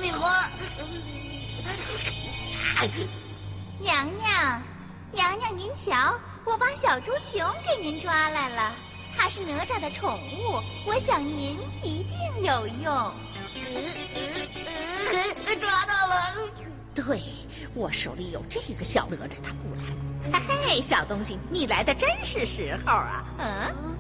米花。 娘娘，娘娘，您瞧，我把小猪熊给您抓来了。它是哪吒的宠物，我想您一定有用。 抓到了！ 对，我手里有这个小哪吒，他不来。嘿嘿，小东西，你来的真是时候啊！嗯。